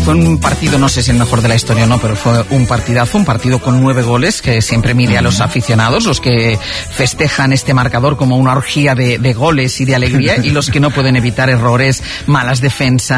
Fue un partido, no sé si el mejor de la historia o no, pero fue un partidazo, un partido con 9 goles que siempre mide a los aficionados, los que festejan este marcador como una orgía de goles y de alegría, y los que no pueden evitar errores, malas defensas,